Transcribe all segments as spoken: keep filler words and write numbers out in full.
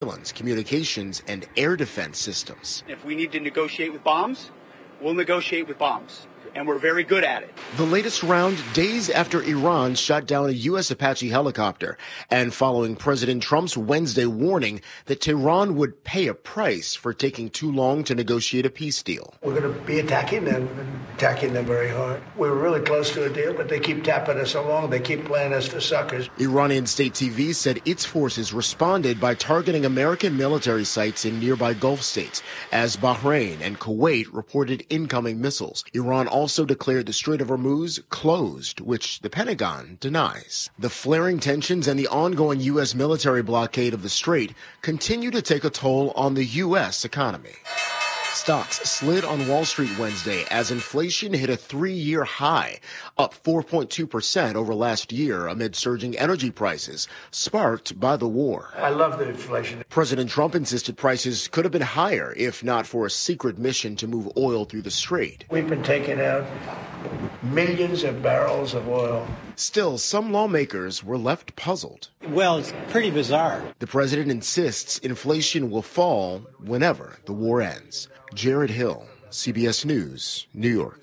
surveillance, communications, and air defense systems. If we need to negotiate with bombs, we'll negotiate with bombs. And we're very good at it. The latest round days after Iran shot down a U S Apache helicopter and following President Trump's Wednesday warning that Tehran would pay a price for taking too long to negotiate a peace deal. We're going to be attacking them and attacking them very hard. We were really close to a deal, but they keep tapping us along. They keep playing us for suckers. Iranian state T V said its forces responded by targeting American military sites in nearby Gulf states, as Bahrain and Kuwait reported incoming missiles. Iran also declared the Strait of Hormuz closed, which the Pentagon denies. The flaring tensions and the ongoing U S military blockade of the strait continue to take a toll on the U S economy. Stocks slid on Wall Street Wednesday as inflation hit a three-year high, up four point two percent over last year amid surging energy prices, sparked by the war. I love the inflation. President Trump insisted prices could have been higher if not for a secret mission to move oil through the strait. We've been taking out millions of barrels of oil. Still, some lawmakers were left puzzled. Well, it's pretty bizarre. The president insists inflation will fall whenever the war ends. Jared Hill, C B S News, New York.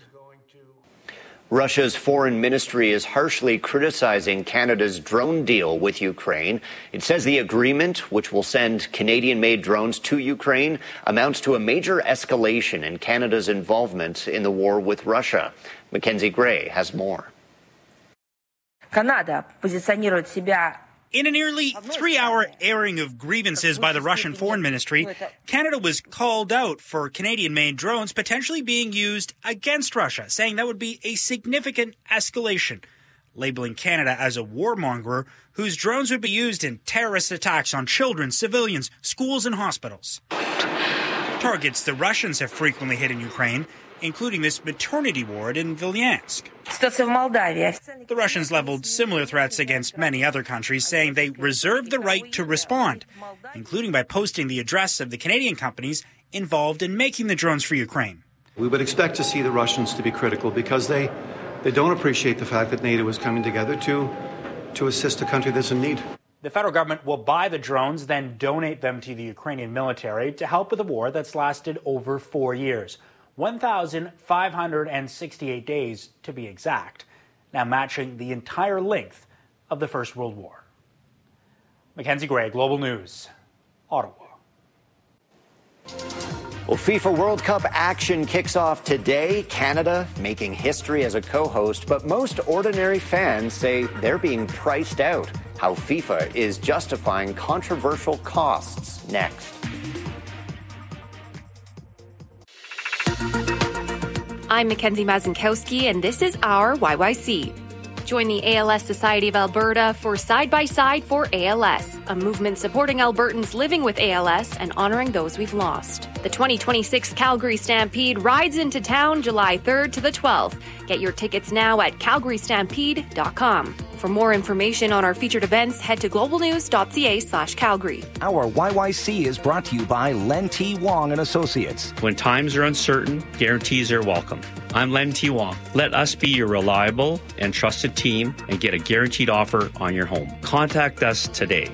Russia's foreign ministry is harshly criticizing Canada's drone deal with Ukraine. It says the agreement, which will send Canadian-made drones to Ukraine, amounts to a major escalation in Canada's involvement in the war with Russia. Mackenzie Gray has more. Canada позиционирует себя. In a nearly three-hour airing of grievances by the Russian Foreign Ministry, Canada was called out for Canadian-made drones potentially being used against Russia, saying that would be a significant escalation, labeling Canada as a warmonger whose drones would be used in terrorist attacks on children, civilians, schools, and hospitals. Targets the Russians have frequently hit in Ukraine, including this maternity ward in Vilyansk. The Russians leveled similar threats against many other countries, saying they reserve the right to respond, including by posting the address of the Canadian companies involved in making the drones for Ukraine. We would expect to see the Russians to be critical because they, they don't appreciate the fact that NATO is coming together to, to assist a country that's in need. The federal government will buy the drones, then donate them to the Ukrainian military to help with a war that's lasted over four years. one thousand five hundred sixty-eight days to be exact, now matching the entire length of the First World War. Mackenzie Gray, Global News, Ottawa. Well, FIFA World Cup action kicks off today. Canada making history as a co-host, but most ordinary fans say they're being priced out. How FIFA is justifying controversial costs next. I'm Mackenzie Mazinkowski, and this is our Y Y C. Join the A L S Society of Alberta for Side by Side for A L S, a movement supporting Albertans living with A L S and honoring those we've lost. The twenty twenty-six Calgary Stampede rides into town July third to the twelfth. Get your tickets now at calgary stampede dot com. For more information on our featured events, head to globalnews.ca slash Calgary. Our Y Y C is brought to you by Len T. Wong and Associates. When times are uncertain, guarantees are welcome. I'm Len T. Wong. Let us be your reliable and trusted team and get a guaranteed offer on your home. Contact us today.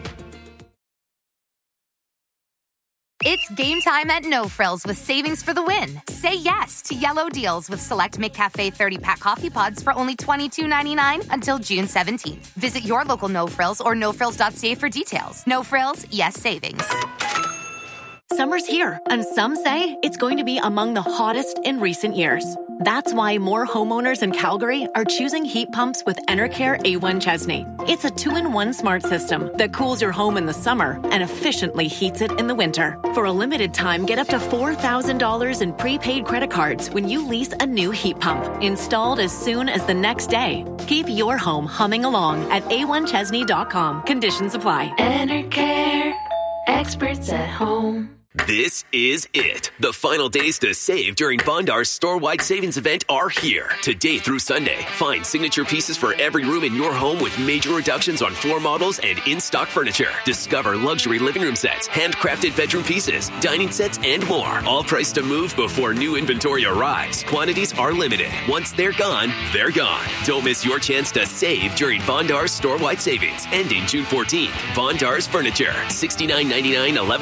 It's game time at No Frills with savings for the win. Say yes to yellow deals with select McCafe thirty-pack coffee pods for only twenty-two ninety-nine until June seventeenth. Visit your local No Frills or no frills dot c a for details. No Frills, yes savings. Summer's here, and some say it's going to be among the hottest in recent years. That's why more homeowners in Calgary are choosing heat pumps with Enercare A one Chesney. It's a two-in-one smart system that cools your home in the summer and efficiently heats it in the winter. For a limited time, get up to four thousand dollars in prepaid credit cards when you lease a new heat pump, installed as soon as the next day. Keep your home humming along at a one chesney dot com. Conditions apply. Enercare, experts at home. This is it. The final days to save during Bondar's store-wide savings event are here. Today through Sunday, find signature pieces for every room in your home with major reductions on floor models and in-stock furniture. Discover luxury living room sets, handcrafted bedroom pieces, dining sets, and more. All priced to move before new inventory arrives. Quantities are limited. Once they're gone, they're gone. Don't miss your chance to save during Bondar's store-wide savings, ending June fourteenth. Bondar's Furniture, sixty-nine ninety-nine eleven